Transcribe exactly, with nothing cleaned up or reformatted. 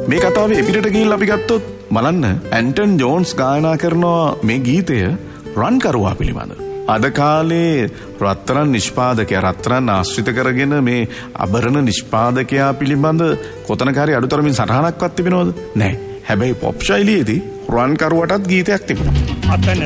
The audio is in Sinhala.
මේ කතාවේ එපිටට ගිහිල්ලා අපි ගත්තොත් බලන්න ඇන්ටන් ජෝන්ස් ගායනා කරනවා මේ ගීතය රන්කරුවා පිළිබඳ. අද කාලේ රත්තරන් නිෂ්පාදකයා රත්තරන් ආශ්‍රිත කරගෙන මේ අබරණ නිෂ්පාදකයා පිළිබඳ කොතනකාරී අඩුතරමින් සටහනක්වත් තිබෙනවද? නැහැ. හැබැයි පොප් ශෛලියේදී රන්කරුවටත් ගීතයක් තිබුණා. අතන